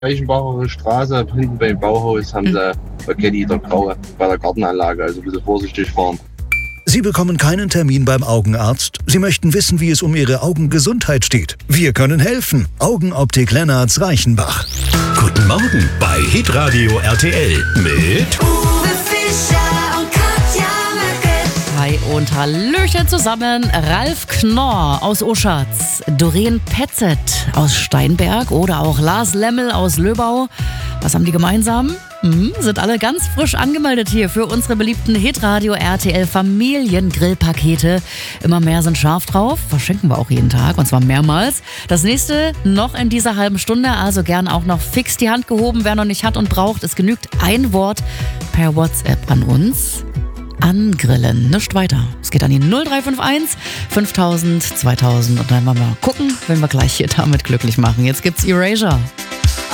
Reichenbacher Straße, hinten beim Bauhaus haben sie Spaghetti der Graue bei der Gartenanlage, also bitte vorsichtig fahren. Sie bekommen keinen Termin beim Augenarzt. Sie möchten wissen, wie es um Ihre Augengesundheit steht. Wir können helfen. Augenoptik Lennarts Reichenbach. Guten Morgen bei Hitradio RTL mit Uwe Fischer und Katja Möcke. Hi und Hallöchen zusammen. Ralf Knorr aus Oschatz, Doreen Petzet aus Steinberg oder auch Lars Lemmel aus Löbau. Was haben die gemeinsam? Sind alle ganz frisch angemeldet hier für unsere beliebten Hitradio RTL Familiengrillpakete. Immer mehr sind scharf drauf, verschenken wir auch jeden Tag und zwar mehrmals. Das nächste noch in dieser halben Stunde, also gern auch noch fix die Hand gehoben, wer noch nicht hat und braucht. Es genügt ein Wort per WhatsApp an uns. Angrillen, nicht weiter. Es geht an die 0351 5000 2000 und dann werden wir mal gucken, wenn wir gleich hier damit glücklich machen. Jetzt gibt's Erasure.